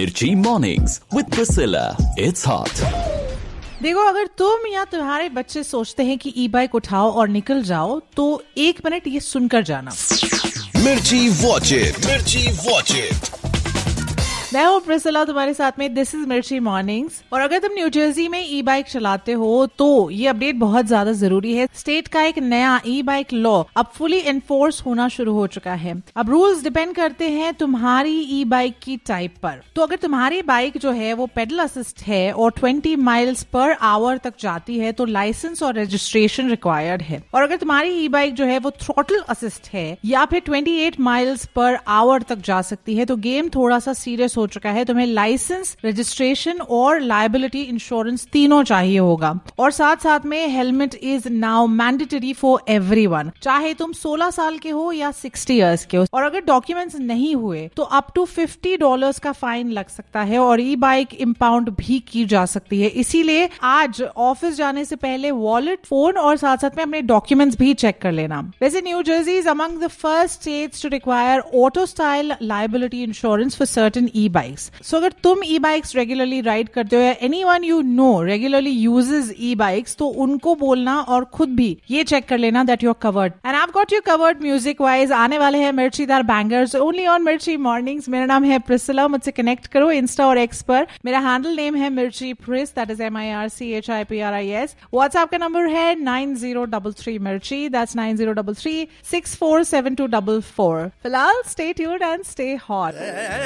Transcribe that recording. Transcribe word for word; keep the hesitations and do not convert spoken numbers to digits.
Mirchi Mornings with Priscilla. It's hot. देखो, अगर तुम या तुम्हारे बच्चे सोचते हैं कि ई बाइक उठाओ और निकल जाओ, तो एक मिनट ये सुनकर जाना। मिर्ची वॉच इट, मिर्ची वॉच इट। मैं हूँ प्रिसिला, तुम्हारे साथ में। दिस इज मिर्ची मॉर्निंग्स। और अगर तुम न्यू जर्सी में ई बाइक चलाते हो तो ये अपडेट बहुत ज्यादा जरूरी है। स्टेट का एक नया ई बाइक लॉ अब फुली एनफोर्स होना शुरू हो चुका है। अब रूल्स डिपेंड करते हैं तुम्हारी ई बाइक की टाइप पर। तो अगर तुम्हारी बाइक जो है वो पेडल असिस्ट है और ट्वेंटी माइल्स पर आवर तक जाती है तो लाइसेंस और रजिस्ट्रेशन रिक्वायर्ड है। और अगर तुम्हारी ई बाइक जो है वो थ्रॉटल असिस्ट है या फिर अट्ठाईस माइल्स पर आवर तक जा सकती है तो गेम थोड़ा सा सीरियस हो चुका है। तुम्हें लाइसेंस, रजिस्ट्रेशन और लायबिलिटी इंश्योरेंस तीनों चाहिए होगा। और साथ साथ में helmet is now mandatory for everyone, चाहे तुम सोलह साल के हो या साठ इयर्स के हो। और अगर डॉक्यूमेंट्स नहीं हुए तो अप टू फिफ्टी डॉलर्स का फाइन लग सकता है और ई बाइक इम्पाउंड भी की जा सकती है। इसीलिए आज ऑफिस जाने से पहले वॉलेट, फोन और साथ साथ में अपने डॉक्यूमेंट्स भी चेक कर लेना। वैसे new Jersey is among the first states to require auto style liability insurance for certain E bikes. सो अगर तुम ई बाइक्स रेगुलरली राइड करते हो या anyone you know regularly uses E bikes, तो उनको बोलना और खुद भी ये चेक कर लेना that you are covered. And I have got you covered music wise. आने वाले हैं मिर्चीदार बैंगर्स ओनली ऑन मिर्ची मॉर्निंग्स। मेरा नाम है प्रिसिला, मुझसे कनेक्ट करो इंस्टा और एक्स पर। मेरा हैंडल नेम है मिर्ची प्रिस, that is M I R C H I P R I S. WhatsApp का नंबर है नाइन जीरो डबल थ्री मिर्ची, that's nine zero double three six four seven to double four. फिलहाल stay tuned and stay hot.